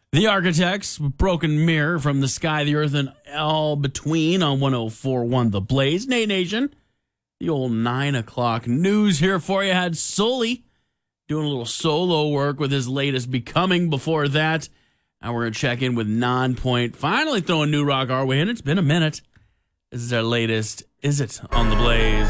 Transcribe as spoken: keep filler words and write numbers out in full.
The Architects, Broken Mirror from the Sky, the Earth, and all between on one oh four point one The Blaze. Nate Nation, the old nine o'clock news here for you. Had Sully doing a little solo work with his latest Becoming before that. Now we're going to check in with Nonpoint. Finally throwing new rock our way, and it's been a minute. This is our latest Is It on The Blaze.